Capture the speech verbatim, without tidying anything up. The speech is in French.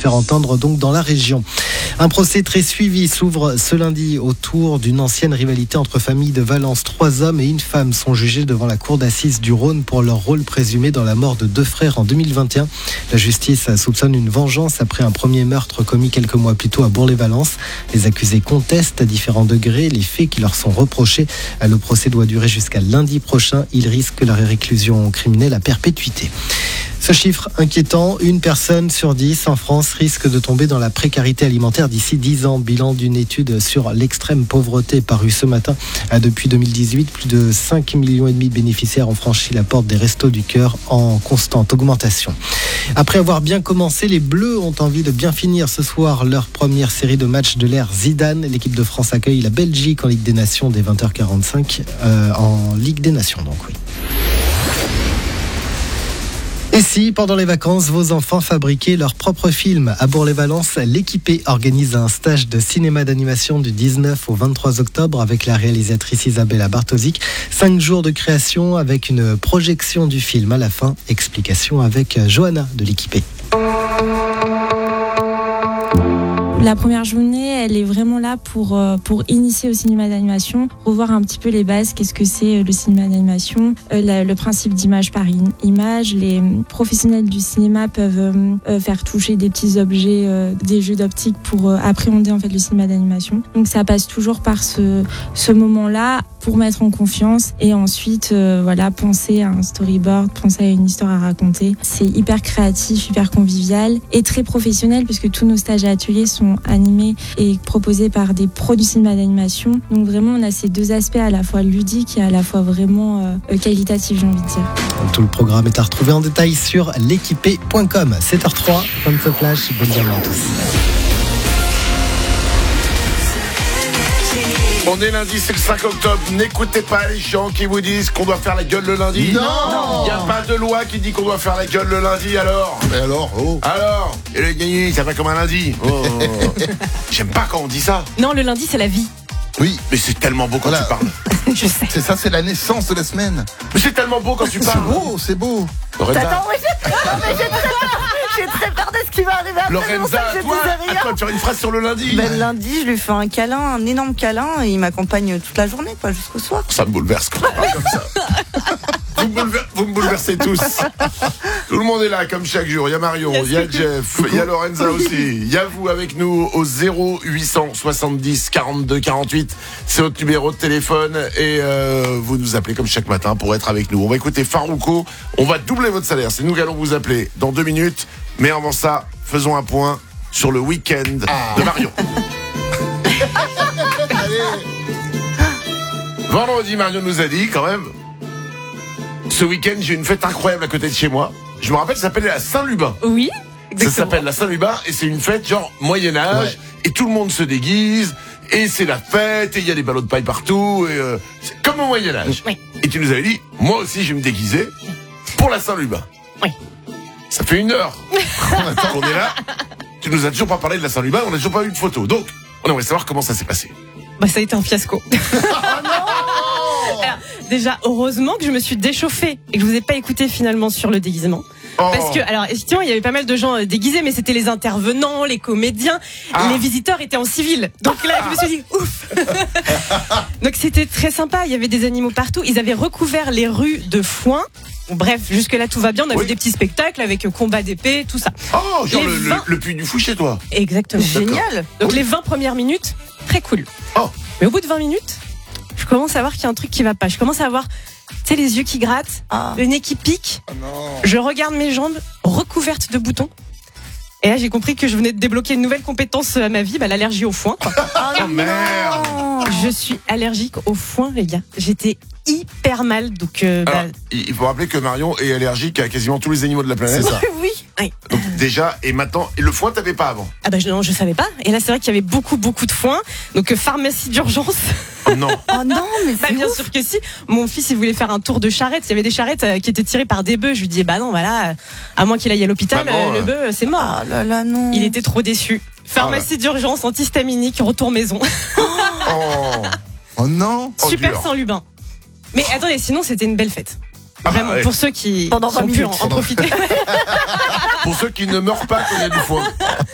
faire entendre donc dans la région. Un procès très suivi s'ouvre ce lundi autour d'une ancienne rivalité entre familles de Valence. Trois hommes et une femme sont jugés devant la cour d'assises du Rhône pour leur rôle présumé dans la mort de deux frères en deux mille vingt et un. La justice soupçonne une vengeance après un premier meurtre commis quelques mois plus tôt à Bourg-les-Valences. Les accusés contestent à différents degrés les faits qui leur sont reprochés. Le procès doit durer jusqu'à lundi prochain. Ils risquent la réclusion criminelle à perpétuité. Ce chiffre inquiétant, une personne sur dix en France risque de tomber dans la précarité alimentaire d'ici dix ans. Bilan d'une étude sur l'extrême pauvreté parue ce matin. Depuis deux mille dix-huit, plus de cinq millions et demi de bénéficiaires ont franchi la porte des Restos du Cœur en constante augmentation. Après avoir bien commencé, les Bleus ont envie de bien finir ce soir leur première série de matchs de l'ère Zidane. L'équipe de France accueille la Belgique en Ligue des Nations dès vingt heures quarante-cinq euh, en Ligue des Nations donc oui. Et si, pendant les vacances, vos enfants fabriquaient leur propre film à Bourg-les-Valences, l'équipée organise un stage de cinéma d'animation du dix-neuf au vingt-trois octobre avec la réalisatrice Isabella Bartosic. Cinq jours de création avec une projection du film à la fin. Explication avec Johanna de l'équipée. La première journée, elle est vraiment là pour, pour initier au cinéma d'animation, revoir un petit peu les bases, qu'est-ce que c'est le cinéma d'animation, euh, la, le principe d'image par image. Les professionnels du cinéma peuvent euh, faire toucher des petits objets, euh, des jeux d'optique pour euh, appréhender en fait le cinéma d'animation. Donc ça passe toujours par ce, ce moment-là pour mettre en confiance et ensuite euh, voilà, penser à un storyboard, penser à une histoire à raconter. C'est hyper créatif, hyper convivial et très professionnel puisque tous nos stages et ateliers sont animés et proposés par des pros du cinéma d'animation. Donc vraiment, on a ces deux aspects à la fois ludiques et à la fois vraiment euh, qualitatifs, j'ai envie de dire. Tout le programme est à retrouver en détail sur l'équipée point com. sept heures trois, comme ce flash, bonne journée à tous. On est lundi, c'est le cinq octobre. N'écoutez pas les gens qui vous disent qu'on doit faire la gueule le lundi. Non, il n'y a pas de loi qui dit qu'on doit faire la gueule le lundi, alors. Mais alors, oh. Alors, et le gagné, ça va comme un lundi. Oh. J'aime pas quand on dit ça. Non, le lundi, c'est la vie. Oui. Mais c'est tellement beau quand Voilà. tu parles. Je sais. C'est ça, c'est la naissance de la semaine. Mais c'est tellement beau quand tu C'est parles. beau, c'est beau. Lorenza, Attends, oui, j'ai très peur, mais j'ai très peur. J'ai très peur de ce qui va arriver après. Lorenza, à toi, à toi de faire une phrase sur le lundi. Ben, lundi, je lui fais un câlin, un énorme câlin, et il m'accompagne toute la journée, quoi, jusqu'au soir. Ça me bouleverse quand on parle comme ça. Vous me, boulever- vous me bouleversez tous. Tout le monde est là, comme chaque jour. Il y a Marion, il y a Jeff, il y a Lorenza aussi. Il y a vous avec nous au zéro huit cent soixante-dix quarante-deux quarante-huit. C'est notre numéro de téléphone et euh, vous nous appelez comme chaque matin pour être avec nous. On va écouter Farouko. On va doubler votre salaire. C'est nous qui allons vous appeler dans deux minutes. Mais avant ça, faisons un point sur le week-end de Marion. Vendredi, Marion nous a dit quand même. Ce week-end, j'ai une fête incroyable à côté de chez moi. Je me rappelle, ça s'appelle la Saint-Lubin. Oui, Ça exactement. s'appelle la Saint-Lubin et c'est une fête genre Moyen-Âge. Ouais. Et tout le monde se déguise. Et c'est la fête. Et il y a des ballots de paille partout. Et euh, c'est comme au Moyen-Âge. Oui. Et tu nous avais dit, moi aussi, je vais me déguiser pour la Saint-Lubin. Oui. Ça fait une heure qu'on attend qu'on est là. Tu nous as toujours pas parlé de la Saint-Lubin. On n'a toujours pas eu de photo. Donc, on aimerait savoir comment ça s'est passé. Bah, ça a été un fiasco. Alors, déjà, heureusement que je me suis déchauffée et que je vous ai pas écouté finalement sur le déguisement. Oh. Parce que, alors, effectivement, il y avait pas mal de gens euh, déguisés, mais c'était les intervenants, les comédiens. Ah. Les visiteurs étaient en civil. Donc là, je me suis dit, ouf. Donc c'était très sympa. Il y avait des animaux partout. Ils avaient recouvert les rues de foin. Bon, bref, jusque-là, tout va bien. On a Oui. vu des petits spectacles avec euh, combat d'épée, tout ça. Oh, genre Les le, le, vingt le puits du fou chez toi. Exactement. Génial. Donc les vingt premières minutes, très cool. Oh. Mais au bout de vingt minutes, je commence à voir qu'il y a un truc qui va pas. Je commence à avoir, tu sais, les yeux qui grattent, Ah. le nez qui pique. Oh non. Je regarde mes jambes recouvertes de boutons. Et là, j'ai compris que je venais de débloquer une nouvelle compétence à ma vie, bah, l'allergie au foin, quoi. Oh merde. Je suis allergique au foin, les gars. J'étais hyper mal, donc euh, bah, Alors, il faut rappeler que Marion est allergique à quasiment tous les animaux de la planète. C'est ça. Oui. Donc déjà, et maintenant, et le foin, t'avais pas avant. ah bah je, non, je savais pas. Et là, c'est vrai qu'il y avait beaucoup, beaucoup de foin. Donc euh, pharmacie d'urgence. Oh non. Oh non, mais Bah, c'est bien ouf. sûr que si. Mon fils, il voulait faire un tour de charrette. Il y avait des charrettes euh, qui étaient tirées par des bœufs. Je lui dis, bah non, voilà, euh, à moins qu'il aille à l'hôpital, Maman, euh, le euh. bœuf, euh, c'est mort. Ah là là, non. Il était trop déçu. Pharmacie d'urgence, antihistaminique, retour maison. Oh. Oh non. Oh, Super dur. sans Lubin. Mais attendez, sinon c'était une belle fête. Vraiment, ouais. pour ceux qui, Pendant qui ont vingt pu en, minutes. en profiter. Pour ceux qui ne meurent pas quand il y a du foin.